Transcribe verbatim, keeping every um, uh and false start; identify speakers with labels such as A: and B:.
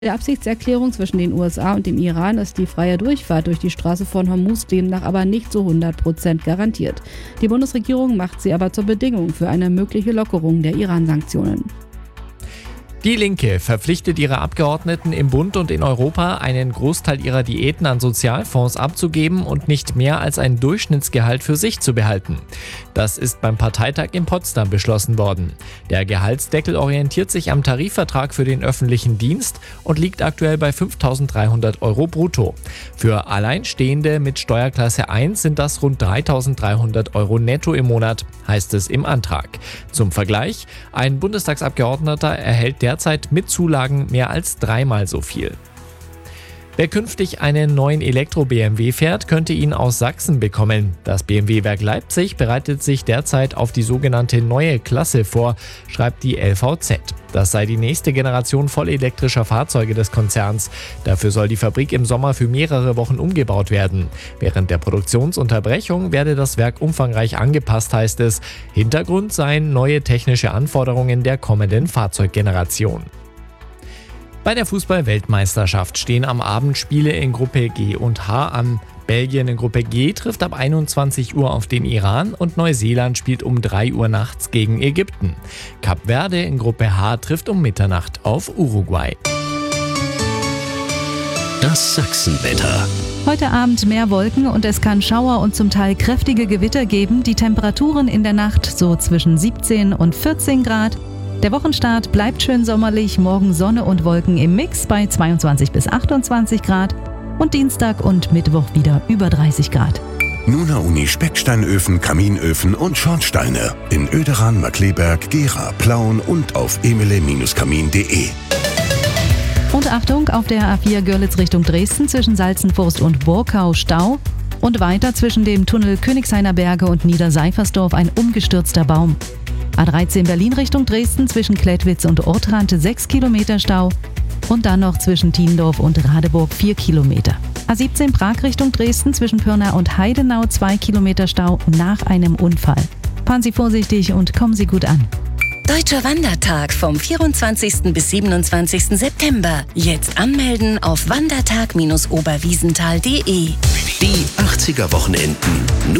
A: Der Absichtserklärung zwischen den U S A und dem Iran ist die freie Durchfahrt durch die Straße von Hormuz demnach aber nicht zu hundert Prozent garantiert. Die Bundesregierung macht sie aber zur Bedingung für eine mögliche Lockerung der Iran-Sanktionen.
B: Die Linke verpflichtet ihre Abgeordneten im Bund und in Europa, einen Großteil ihrer Diäten an Sozialfonds abzugeben und nicht mehr als ein Durchschnittsgehalt für sich zu behalten. Das ist beim Parteitag in Potsdam beschlossen worden. Der Gehaltsdeckel orientiert sich am Tarifvertrag für den öffentlichen Dienst und liegt aktuell bei fünftausenddreihundert Euro brutto. Für Alleinstehende mit Steuerklasse eins sind das rund dreitausenddreihundert Euro netto im Monat, heißt es im Antrag. Zum Vergleich, ein Bundestagsabgeordneter erhält der derzeit mit Zulagen mehr als dreimal so viel. Wer künftig einen neuen Elektro-B M W fährt, könnte ihn aus Sachsen bekommen. Das B M W-Werk Leipzig bereitet sich derzeit auf die sogenannte neue Klasse vor, schreibt die L V Z. Das sei die nächste Generation vollelektrischer Fahrzeuge des Konzerns. Dafür soll die Fabrik im Sommer für mehrere Wochen umgebaut werden. Während der Produktionsunterbrechung werde das Werk umfangreich angepasst, heißt es. Hintergrund seien neue technische Anforderungen der kommenden Fahrzeuggeneration. Bei der Fußball-Weltmeisterschaft stehen am Abend Spiele in Gruppe G und H an. Belgien in Gruppe G trifft ab einundzwanzig Uhr auf den Iran und Neuseeland spielt um drei Uhr nachts gegen Ägypten. Kap Verde in Gruppe H trifft um Mitternacht auf Uruguay.
C: Das Sachsenwetter.
D: Heute Abend mehr Wolken und es kann Schauer und zum Teil kräftige Gewitter geben. Die Temperaturen in der Nacht so zwischen siebzehn und vierzehn Grad. Der Wochenstart bleibt schön sommerlich, morgen Sonne und Wolken im Mix bei zweiundzwanzig bis achtundzwanzig Grad und Dienstag und Mittwoch wieder über dreißig Grad.
C: Nuna Uni Specksteinöfen, Kaminöfen und Schornsteine in Oederan, Markkleeberg, Gera, Plauen und auf emele Bindestrich kamin punkt de.
D: Und Achtung, auf der A vier Görlitz Richtung Dresden zwischen Salzenforst und Burkau Stau und weiter zwischen dem Tunnel Königshainer Berge und Niederseifersdorf ein umgestürzter Baum. A dreizehn Berlin Richtung Dresden zwischen Klettwitz und Ortrand sechs Kilometer Stau und dann noch zwischen Tiendorf und Radeburg vier Kilometer. A siebzehn Prag Richtung Dresden zwischen Pirna und Heidenau zwei Kilometer Stau nach einem Unfall. Fahren Sie vorsichtig und kommen Sie gut an.
E: Deutscher Wandertag vom vierundzwanzigsten bis siebenundzwanzigsten September. Jetzt anmelden auf wandertag Bindestrich oberwiesenthal punkt de.
C: Die achtziger Wochenenden.